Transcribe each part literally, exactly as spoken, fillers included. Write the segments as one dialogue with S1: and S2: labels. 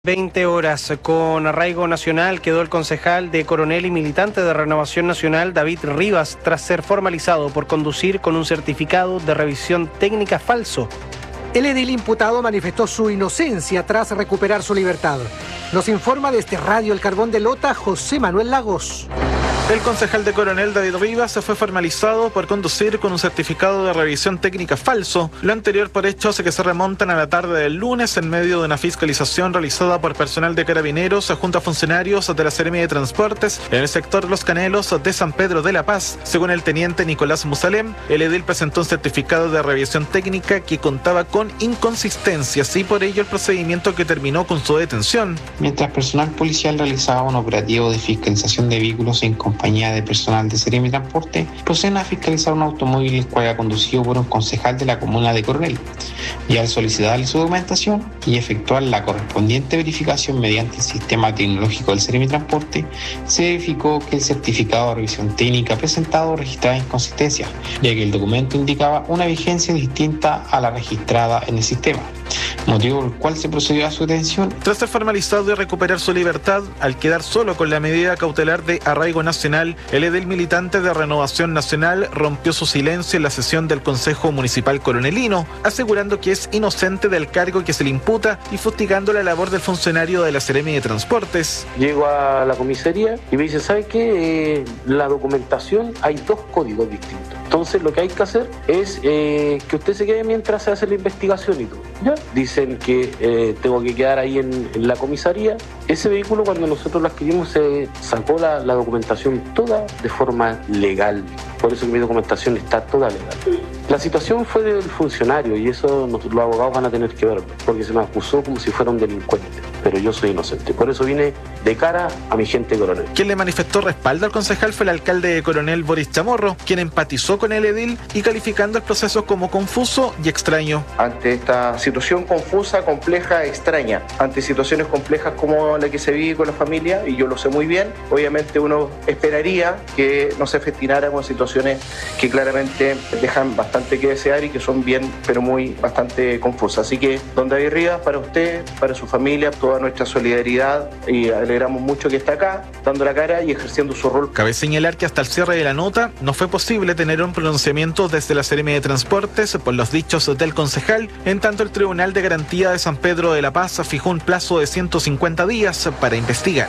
S1: veinte horas, con arraigo nacional, quedó el concejal de Coronel y militante de Renovación Nacional, David Rivas, tras ser formalizado por conducir con un certificado de revisión técnica falso.
S2: El edil imputado manifestó su inocencia tras recuperar su libertad. Nos informa desde Radio El Carbón de Lota, José Manuel Lagos.
S3: El concejal de Coronel, David Rivas, se fue formalizado por conducir con un certificado de revisión técnica falso, lo anterior por hechos que se remontan a la tarde del lunes en medio de una fiscalización realizada por personal de Carabineros junto a funcionarios de la Seremi de Transportes en el sector Los Canelos de San Pedro de la Paz. Según el teniente Nicolás Musalem, el edil presentó un certificado de revisión técnica que contaba con inconsistencias y por ello el procedimiento que terminó con su detención.
S4: Mientras personal policial realizaba un operativo de fiscalización de vehículos en compañía de personal de Seremi Transporte, proceden a fiscalizar un automóvil el cual era conducido por un concejal de la comuna de Coronel, y al solicitarle su documentación y efectuar la correspondiente verificación mediante el sistema tecnológico del Seremi Transporte, se verificó que el certificado de revisión técnica presentado registraba inconsistencias, ya que el documento indicaba una vigencia distinta a la registrada en el sistema, motivo por el cual se procedió a su detención.
S3: Tras ser formalizado y recuperar su libertad, al quedar solo con la medida cautelar de arraigo nacional, el edil militante de Renovación Nacional rompió su silencio en la sesión del Consejo Municipal Coronelino, asegurando que es inocente del cargo que se le imputa y fustigando la labor del funcionario de la Seremi de Transportes.
S5: Llego a la comisaría y me dice, ¿sabe qué? Eh, la documentación, hay dos códigos distintos. Entonces lo que hay que hacer es eh, que usted se quede mientras se hace la investigación y todo. ¿Ya? Dicen que eh, tengo que quedar ahí en, en la comisaría. Ese vehículo, cuando nosotros lo adquirimos, se sacó la, la documentación toda de forma legal. Por eso que mi documentación está toda legal. La situación fue del funcionario y eso los abogados van a tener que verlo, porque se me acusó como si fuera un delincuente, pero yo soy inocente. Por eso vine de cara a mi gente Coronel.
S3: Quien le manifestó respaldo al concejal fue el alcalde de Coronel, Boris Chamorro, quien empatizó con el edil y calificando el proceso como confuso y extraño.
S6: Ante esta situación confusa, compleja, extraña, ante situaciones complejas como la que se vive con la familia, y yo lo sé muy bien, obviamente uno esperaría que no se festinara con situaciones que claramente dejan bastante que desear y que son bien, pero muy, bastante confusas. Así que, don David Rivas, para usted, para su familia, toda nuestra solidaridad, y alegramos mucho que está acá, dando la cara y ejerciendo su rol.
S3: Cabe señalar que hasta el cierre de la nota no fue posible tener un pronunciamiento desde la Seremi de Transportes por los dichos del concejal, en tanto el Tribunal de Garantía de San Pedro de la Paz fijó un plazo de ciento cincuenta días para investigar.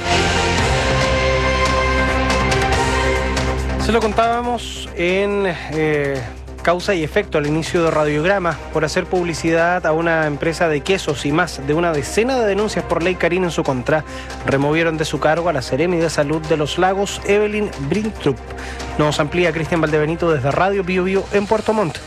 S1: Se lo contábamos en eh, Causa y Efecto al inicio de Radiograma por hacer publicidad a una empresa de quesos y más de una decena de denuncias por ley Carín en su contra. Removieron de su cargo a la Seremi de Salud de Los Lagos, Evelyn Brintrup. Nos amplía Cristian Valdebenito desde Radio Bio Bio en Puerto Montt.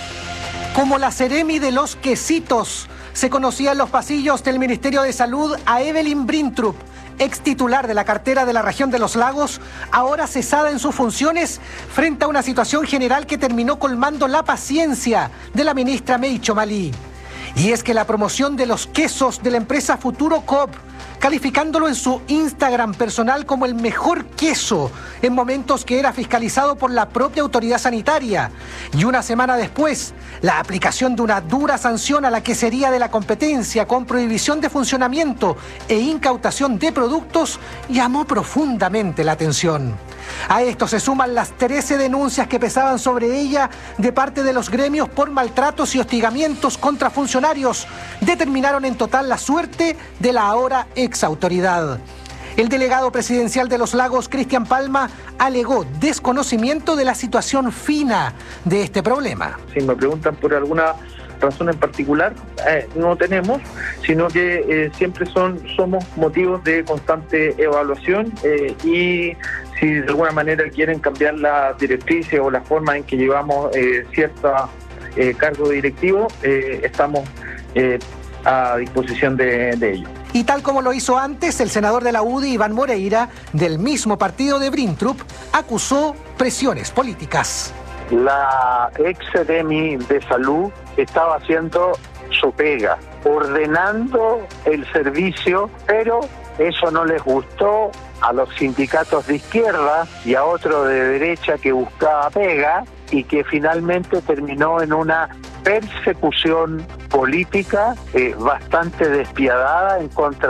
S2: Como la Seremi de los quesitos, se conocía en los pasillos del Ministerio de Salud a Evelyn Brintrup, ex titular de la cartera de la región de Los Lagos, ahora cesada en sus funciones frente a una situación general que terminó colmando la paciencia de la ministra Meicho Malí. Y es que la promoción de los quesos de la empresa Futuro Coop, calificándolo en su Instagram personal como el mejor queso en momentos que era fiscalizado por la propia autoridad sanitaria, y una semana después la aplicación de una dura sanción a la quesería de la competencia con prohibición de funcionamiento e incautación de productos, llamó profundamente la atención. A esto se suman las trece denuncias que pesaban sobre ella de parte de los gremios por maltratos y hostigamientos contra funcionarios. Determinaron en total la suerte de la ahora ex autoridad. El delegado presidencial de Los Lagos, Cristian Palma, alegó desconocimiento de la situación fina de este problema.
S7: Si me preguntan por alguna razón en particular, eh, no tenemos, sino que eh, siempre son somos motivos de constante evaluación eh, y si de alguna manera quieren cambiar la directriz o la forma en que llevamos eh, cierto eh, cargo directivo, eh, estamos eh, a disposición de, de ellos.
S2: Y tal como lo hizo antes, el senador de la U D I, Iván Moreira, del mismo partido de Brintrup, acusó presiones políticas.
S8: La ex Seremi de Salud estaba haciendo su pega, ordenando el servicio, pero eso no les gustó a los sindicatos de izquierda y a otro de derecha que buscaba pega y que finalmente terminó en una persecución política eh, bastante despiadada en contra